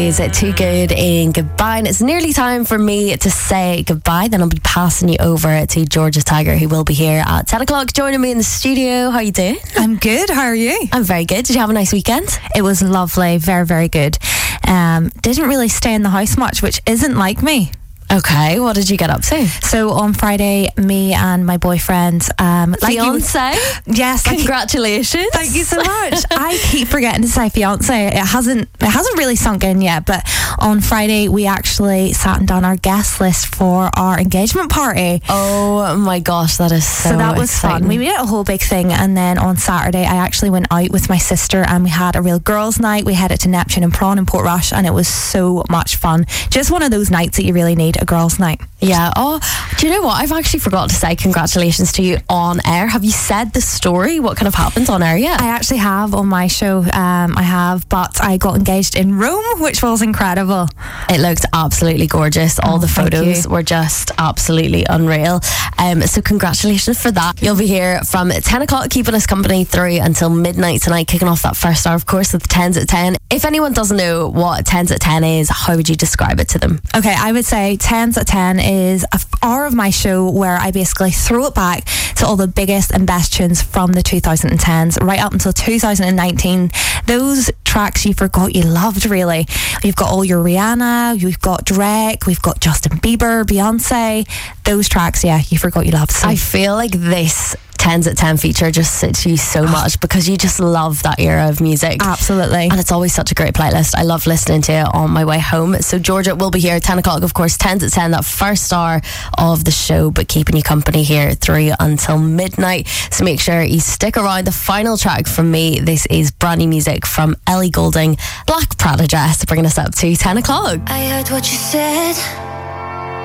Is it too good in goodbye? And it's nearly time for me to say goodbye. Then I'll be passing you over to Georgia Tiger, who will be here at 10 o'clock joining me in the studio. How are you doing? I'm good. How are you? I'm very good. Did you have a nice weekend? It was lovely. Very, very good. Didn't really stay in the house much, which isn't like me. Okay, what did you get up to? So on Friday, me and my boyfriend, fiance? Yes. Congratulations. Thank you so much. I keep forgetting to say fiance. It hasn't really sunk in yet, but on Friday we actually sat and done our guest list for our engagement party. Oh my gosh, that is so that was exciting. fun. We made it a whole big thing, and then on Saturday I actually went out with my sister and we had a real girls' night. We headed to Neptune and Prawn in Portrush, and it was so much fun. Just one of those nights that you really need. A girls' night. Yeah. Oh, do you know what? I've actually forgot to say congratulations to you on air. Have you said the story? What kind of happened on air yet? I actually have on my show. I have, but I got engaged in Rome, which was incredible. It looked absolutely gorgeous. All the photos were just absolutely unreal. So congratulations for that. You'll be here from 10 o'clock, keeping us company through until midnight tonight, kicking off that first hour, of course, with 10s at 10. If anyone doesn't know what 10s at 10 is, how would you describe it to them? Okay, I would say 10s at 10 is an hour of my show where I basically throw it back to all the biggest and best tunes from the 2010s right up until 2019. Those tracks you forgot you loved, really. You've got all your Rihanna, you've got Drake, we've got Justin Bieber, Beyonce. Those tracks, yeah, you forgot you loved. So I feel like this 10s at 10 feature just suits you so much because you just love that era of music. Absolutely. And it's always such a great playlist. I love listening to it on my way home. So Georgia will be here at 10 o'clock, of course, 10s at 10, that first hour of the show, but keeping you company here through until midnight. So make sure you stick around. The final track from me, this is brand new music from Ellie Goulding, Black Prada Dress, bringing us up to 10 o'clock. I heard what you said.